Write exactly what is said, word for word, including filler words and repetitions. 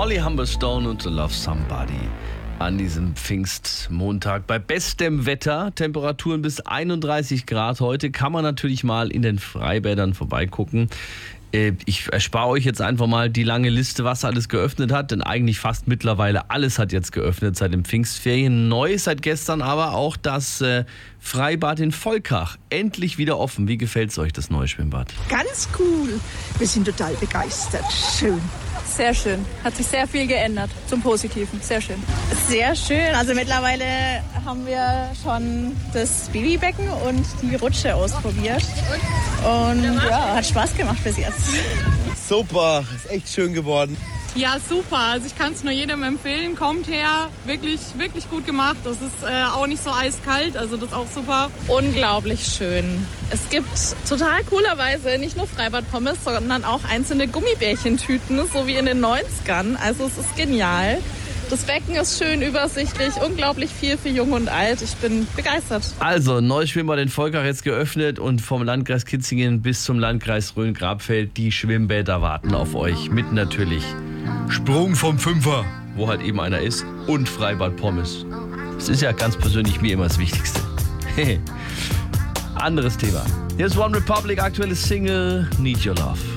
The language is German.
Molly Humberstone und To Love Somebody an diesem Pfingstmontag bei bestem Wetter. Temperaturen bis einunddreißig Grad heute. Kann man natürlich mal in den Freibädern vorbeigucken. Ich erspare euch jetzt einfach mal die lange Liste, was alles geöffnet hat, denn eigentlich fast mittlerweile alles hat jetzt geöffnet seit den Pfingstferien. Neu seit gestern aber auch das äh, Freibad in Volkach. Endlich wieder offen. Wie gefällt es euch, das neue Schwimmbad? Ganz cool. Wir sind total begeistert. Schön. Sehr schön. Hat sich sehr viel geändert zum Positiven. Sehr schön. Sehr schön. Also mittlerweile haben wir schon das Babybecken und die Rutsche ausprobiert. Und ja, hat Spaß gemacht bis jetzt. Super, ist echt schön geworden. Ja, super. Also ich kann es nur jedem empfehlen. Kommt her. Wirklich, wirklich gut gemacht. Das ist äh, auch nicht so eiskalt. Also das ist auch super. Unglaublich schön. Es gibt total coolerweise nicht nur Freibad-Pommes, sondern auch einzelne Gummibärchentüten, so wie in den neunzigern. Also es ist genial. Das Becken ist schön übersichtlich, unglaublich viel für Jung und Alt. Ich bin begeistert. Also, neues Schwimmbad in Volkach jetzt geöffnet und vom Landkreis Kitzingen bis zum Landkreis Rhön-Grabfeld, die Schwimmbäder warten auf euch. Mit natürlich Sprung vom Fünfer, wo halt eben einer ist, und Freibad Pommes. Das ist ja ganz persönlich mir immer das Wichtigste. Anderes Thema. Hier ist One Republic, aktuelles Single, Need Your Love.